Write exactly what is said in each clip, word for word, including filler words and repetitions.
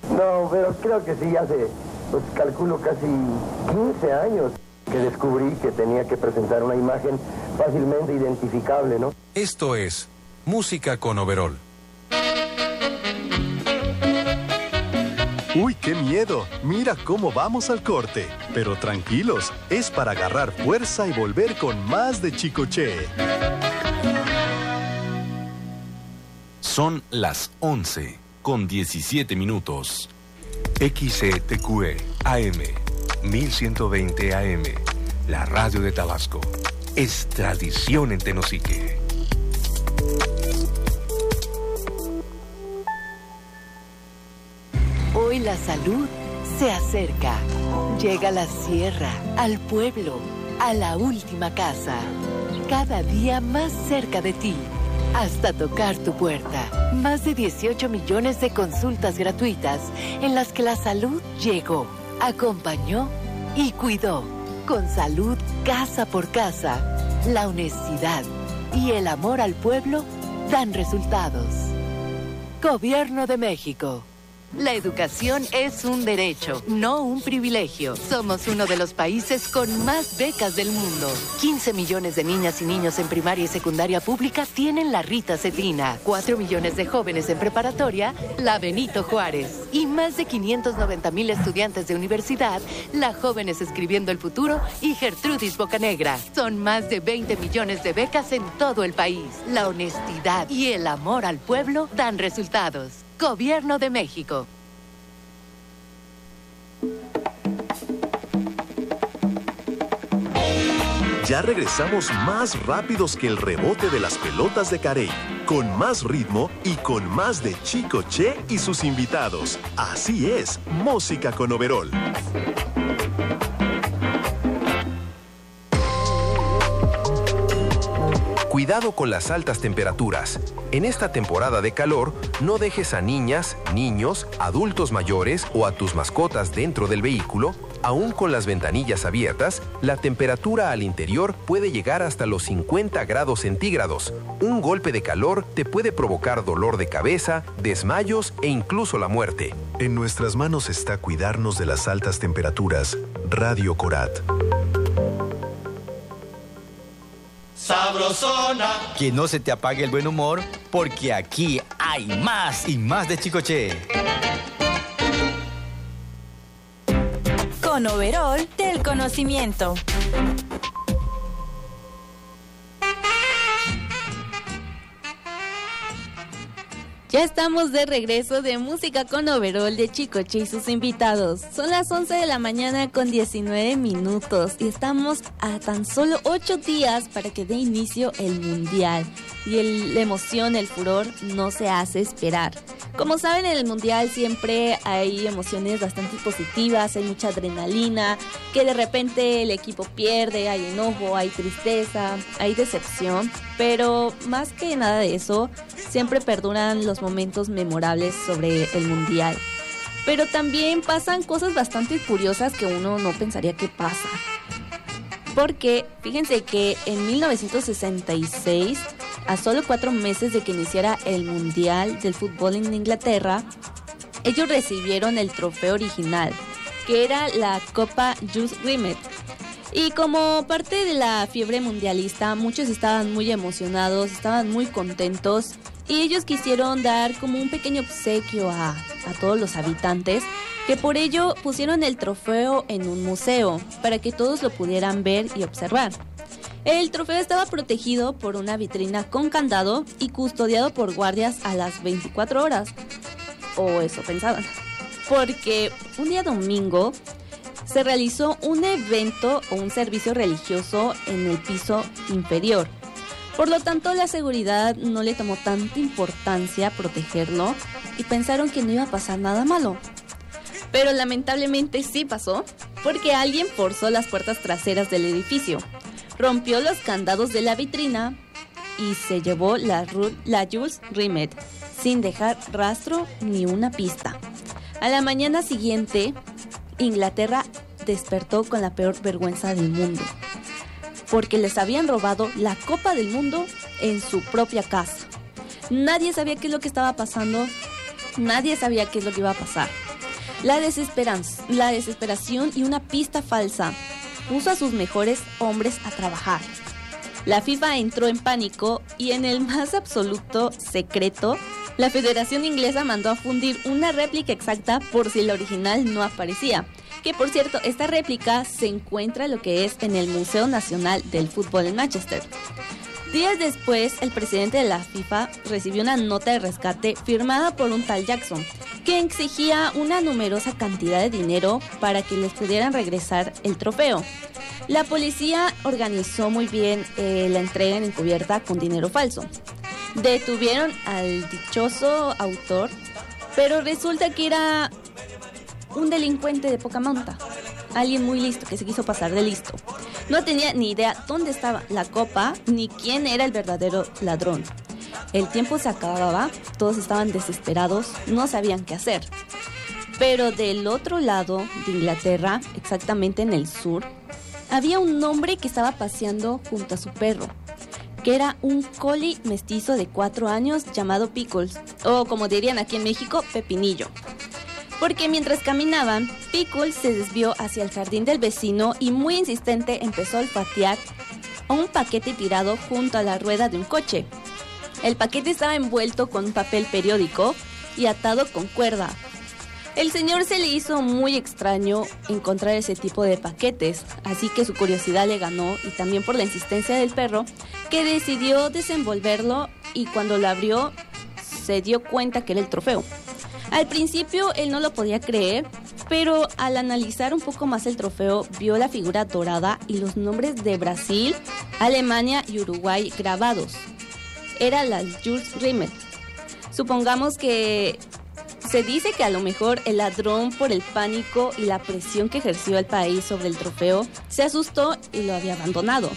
No, pero creo que sí, hace, pues calculo casi quince años que descubrí que tenía que presentar una imagen fácilmente identificable, ¿no? Esto es Música con Overol. ¡Uy, qué miedo! Mira cómo vamos al corte. Pero tranquilos, es para agarrar fuerza y volver con más de Chicoche. Son las once con diecisiete minutos. X C T Q E A M mil ciento veinte A M, la radio de Tabasco. Es tradición en Tenosique. Hoy la salud se acerca. Llega a la sierra, al pueblo, a la última casa. Cada día más cerca de ti, hasta tocar tu puerta. Más de dieciocho millones de consultas gratuitas en las que la salud llegó, acompañó y cuidó. Con salud casa por casa, la honestidad y el amor al pueblo dan resultados. Gobierno de México. La educación es un derecho, no un privilegio. Somos uno de los países con más becas del mundo. quince millones de niñas y niños en primaria y secundaria pública tienen la Rita Cedrina. cuatro millones de jóvenes en preparatoria, la Benito Juárez. Y más de quinientos noventa mil estudiantes de universidad, la Jóvenes Escribiendo el Futuro y Gertrudis Bocanegra. Son más de veinte millones de becas en todo el país. La honestidad y el amor al pueblo dan resultados. Gobierno de México. Ya regresamos más rápidos que el rebote de las pelotas de Carey, con más ritmo y con más de Chicoche y sus invitados. Así es, Música con Overol. Cuidado con las altas temperaturas. En esta temporada de calor, no dejes a niñas, niños, adultos mayores o a tus mascotas dentro del vehículo. Aún con las ventanillas abiertas, la temperatura al interior puede llegar hasta los cincuenta grados centígrados. Un golpe de calor te puede provocar dolor de cabeza, desmayos e incluso la muerte. En nuestras manos está cuidarnos de las altas temperaturas. Radio Corat. Sabrosona. Que no se te apague el buen humor, porque aquí hay más y más de Chicoche. Con Overol del conocimiento. Ya estamos de regreso de Música con Overol de Chicoche y sus invitados. Son las once de la mañana con diecinueve minutos y estamos a tan solo ocho días para que dé inicio el Mundial. Y el, la emoción, el furor no se hace esperar. Como saben, en el Mundial siempre hay emociones bastante positivas, hay mucha adrenalina, que de repente el equipo pierde, hay enojo, hay tristeza, hay decepción. Pero más que nada de eso, siempre perduran los momentos memorables sobre el Mundial. Pero también pasan cosas bastante curiosas que uno no pensaría que pasa. Porque fíjense que en mil novecientos sesenta y seis, a solo cuatro meses de que iniciara el Mundial del Fútbol en Inglaterra, ellos recibieron el trofeo original, que era la Copa Jules Rimet. Y como parte de la fiebre mundialista, muchos estaban muy emocionados, estaban muy contentos y ellos quisieron dar como un pequeño obsequio a, a todos los habitantes, que por ello pusieron el trofeo en un museo para que todos lo pudieran ver y observar. El trofeo estaba protegido por una vitrina con candado y custodiado por guardias a las veinticuatro horas, o eso pensaban, porque un día domingo se realizó un evento o un servicio religioso en el piso inferior. Por lo tanto, la seguridad no le tomó tanta importancia protegerlo y pensaron que no iba a pasar nada malo. Pero lamentablemente sí pasó, porque alguien forzó las puertas traseras del edificio, rompió los candados de la vitrina y se llevó la, la Jules Rimet sin dejar rastro ni una pista. A la mañana siguiente, Inglaterra despertó con la peor vergüenza del mundo, porque les habían robado la Copa del Mundo en su propia casa. Nadie sabía qué es lo que estaba pasando, nadie sabía qué es lo que iba a pasar. La, desesperan- la desesperación y una pista falsa puso a sus mejores hombres a trabajar. La FIFA entró en pánico y en el más absoluto secreto, la Federación Inglesa mandó a fundir una réplica exacta por si la original no aparecía. Que por cierto, esta réplica se encuentra lo que es en el Museo Nacional del Fútbol en Manchester. Días después, el presidente de la FIFA recibió una nota de rescate firmada por un tal Jackson, que exigía una numerosa cantidad de dinero para que les pudieran regresar el trofeo. La policía organizó muy bien eh, la entrega en encubierta con dinero falso. Detuvieron al dichoso autor, pero resulta que era un delincuente de poca monta. Alguien muy listo que se quiso pasar de listo. No tenía ni idea dónde estaba la copa ni quién era el verdadero ladrón. El tiempo se acababa, todos estaban desesperados, no sabían qué hacer. Pero del otro lado de Inglaterra, exactamente en el sur, había un hombre que estaba paseando junto a su perro, que era un collie mestizo de cuatro años llamado Pickles, o como dirían aquí en México, Pepinillo. Porque mientras caminaban, Pickles se desvió hacia el jardín del vecino y muy insistente empezó a olfatear un paquete tirado junto a la rueda de un coche. El paquete estaba envuelto con un papel periódico y atado con cuerda. El señor se le hizo muy extraño encontrar ese tipo de paquetes, así que su curiosidad le ganó y también por la insistencia del perro, que decidió desenvolverlo y cuando lo abrió se dio cuenta que era el trofeo. Al principio él no lo podía creer, pero al analizar un poco más el trofeo vio la figura dorada y los nombres de Brasil, Alemania y Uruguay grabados. Era la Jules Rimet. Supongamos que se dice que a lo mejor el ladrón, por el pánico y la presión que ejerció el país sobre el trofeo, se asustó y lo había abandonado.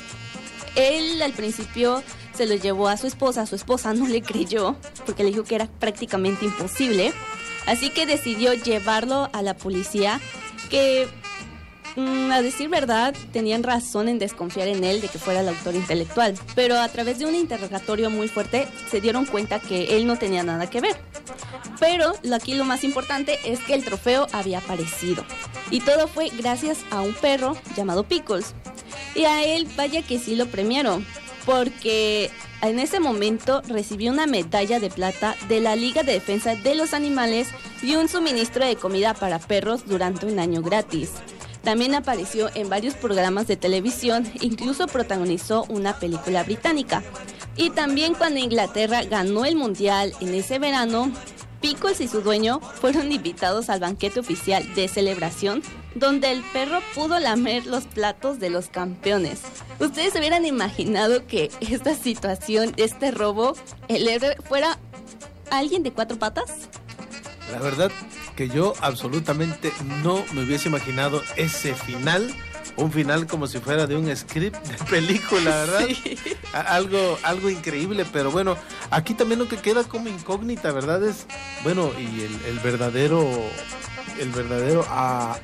Él al principio se lo llevó a su esposa, su esposa no le creyó porque le dijo que era prácticamente imposible, así que decidió llevarlo a la policía, que mmm, a decir verdad tenían razón en desconfiar en él de que fuera el autor intelectual, pero a través de un interrogatorio muy fuerte se dieron cuenta que él no tenía nada que ver. Pero aquí lo más importante es que el trofeo había aparecido y todo fue gracias a un perro llamado Pickles, y a él vaya que sí lo premiaron, porque en ese momento recibió una medalla de plata de la Liga de Defensa de los Animales y un suministro de comida para perros durante un año gratis. También apareció en varios programas de televisión, incluso protagonizó una película británica. Y también cuando Inglaterra ganó el Mundial en ese verano, Pickles y su dueño fueron invitados al banquete oficial de celebración, donde el perro pudo lamer los platos de los campeones. ¿Ustedes se hubieran imaginado que esta situación, este robo, el héroe fuera alguien de cuatro patas? La verdad que yo absolutamente no me hubiese imaginado ese final. Un final como si fuera de un script de película, ¿verdad? Sí. Algo, algo increíble, pero bueno, aquí también lo que queda como incógnita, ¿verdad? Es, bueno, y el, el verdadero, el verdadero a,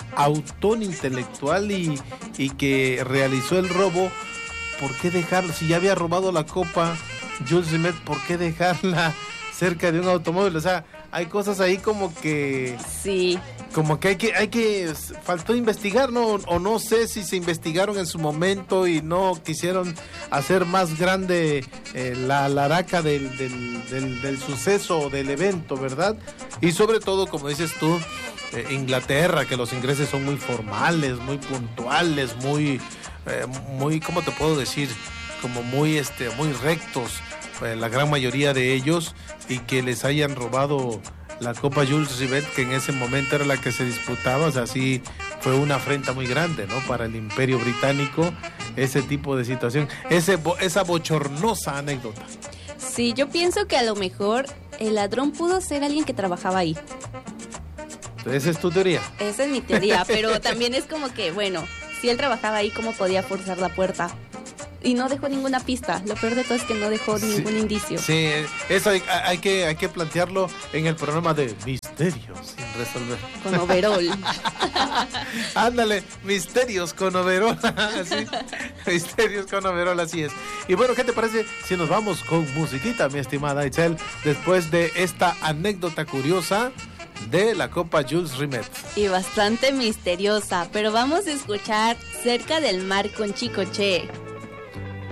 autor intelectual y, y que realizó el robo, ¿por qué dejarlo? Si ya había robado la copa, Jules Rimet, ¿por qué dejarla cerca de un automóvil? O sea, hay cosas ahí como que... Sí. Como que hay que, hay que, faltó investigar, ¿no? O no sé si se investigaron en su momento y no quisieron hacer más grande eh, la laraca del, del, del, del suceso o del evento, ¿verdad? Y sobre todo, como dices tú, eh, Inglaterra, que los ingleses son muy formales, muy puntuales, muy, eh, muy, ¿cómo te puedo decir? Como muy, este, muy rectos, eh, la gran mayoría de ellos, y que les hayan robado la Copa Jules Rimet, que en ese momento era la que se disputaba. O sea, sí fue una afrenta muy grande, ¿no? Para el Imperio Británico, ese tipo de situación, ese esa bochornosa anécdota. Sí, yo pienso que a lo mejor el ladrón pudo ser alguien que trabajaba ahí. ¿Esa es tu teoría? Esa es mi teoría, pero también es como que, bueno, si él trabajaba ahí, ¿cómo podía forzar la puerta? Y no dejó ninguna pista. Lo peor de todo es que no dejó sí, ningún indicio. Sí, eso hay, hay, que, hay que plantearlo en el programa de Misterios sin resolver. Con overol. Ándale, Misterios con overol. Sí, Misterios con overol, así es. Y bueno, ¿qué te parece si nos vamos con musiquita, mi estimada Itzel? Después de esta anécdota curiosa de la Copa Jules Rimet. Y bastante misteriosa, pero vamos a escuchar Cerca del Mar con Chicoche.